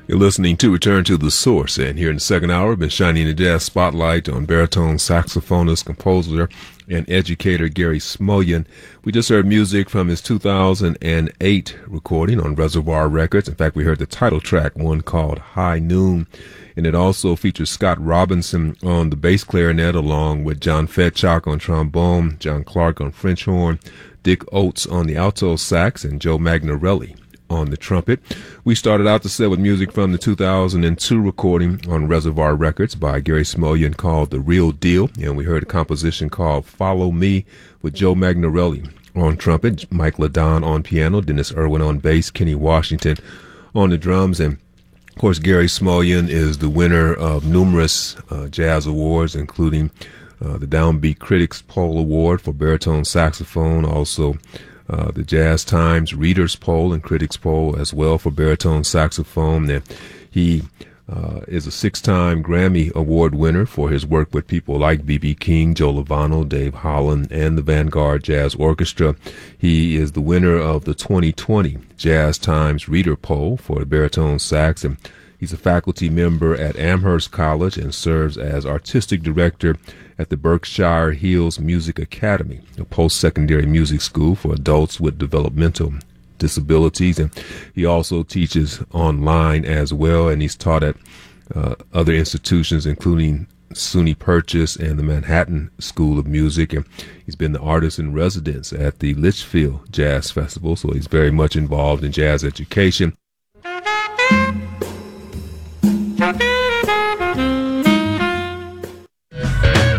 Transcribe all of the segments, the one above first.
You're listening to Return to the Source, and here in the second hour, I've been shining the jazz spotlight on baritone saxophonist, composer, and educator Gary Smulyan. We just heard music from his 2008 recording on Reservoir Records. In fact, we heard the title track, one called High Noon, and it also features Scott Robinson on the bass clarinet, along with John Fedchuk on trombone, John Clark on French horn, Dick Oates on the alto sax, and Joe Magnarelli on the trumpet. We started out the set with music from the 2002 recording on Reservoir Records by Gary Smulyan called The Real Deal, and we heard a composition called Follow Me with Joe Magnarelli on trumpet, Mike LaDon on piano, Dennis Irwin on bass, Kenny Washington on the drums, and of course Gary Smulyan is the winner of numerous jazz awards, including the Downbeat Critics Poll Award for baritone saxophone, also the Jazz Times Readers Poll and Critics Poll as well for baritone saxophone. And he is a 6-time Grammy Award winner for his work with people like B.B. King, Joe Lovano, Dave Holland, and the Vanguard Jazz Orchestra. He is the winner of the 2020 Jazz Times Reader Poll for the baritone sax, and he's a faculty member at Amherst College and serves as artistic director at the Berkshire Hills Music Academy, a post-secondary music school for adults with developmental disabilities. And he also teaches online as well, and he's taught at other institutions, including SUNY Purchase and the Manhattan School of Music. And he's been the artist in residence at the Litchfield Jazz Festival, so he's very much involved in jazz education.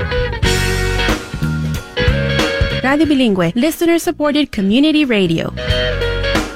Radio Bilingüe, listener-supported community radio.